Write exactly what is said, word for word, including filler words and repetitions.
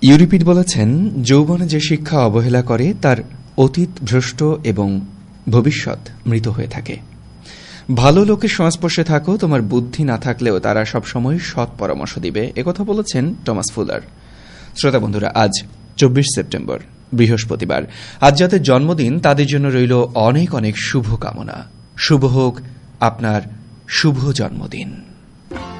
ইউরিপিড বলেছেন, যৌবনে যে শিক্ষা অবহেলা করে তার অতীত ভ্রষ্ট এবং ভবিষ্যৎ মৃত হয়ে থাকে। ভালো লোকের সংস্পর্শে থাকো, তোমার বুদ্ধি না থাকলেও তারা সবসময় সৎ পরামর্শ দিবে, একথা বলেছেন টমাস ফুলার। শ্রোতা বন্ধুরা, আজ চব্বিশ সেপ্টেম্বর, বৃহস্পতিবার। আজ যাদের জন্মদিন তাদের জন্য রইল অনেক অনেক শুভকামনা। শুভ হোক আপনার শুভ জন্মদিন।